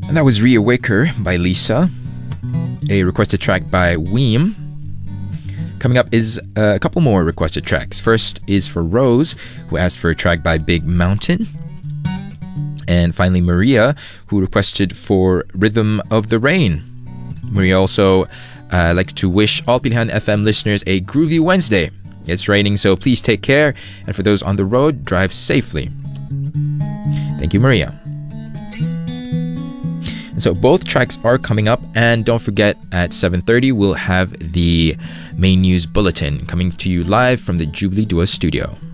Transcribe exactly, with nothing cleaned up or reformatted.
And that was Reawaker by Lisa, a requested track by Weem. Coming up is a couple more requested tracks. First is for Rose, who asked for a track by Big Mountain. And finally, Maria, who requested for Rhythm of the Rain. Maria also uh, likes to wish all Pilihan F M listeners a groovy Wednesday. It's raining, so please take care. And for those on the road, drive safely. Thank you, Maria. And so both tracks are coming up, and don't forget at seven thirty we'll have the main news bulletin coming to you live from the Jubilee Duo studio.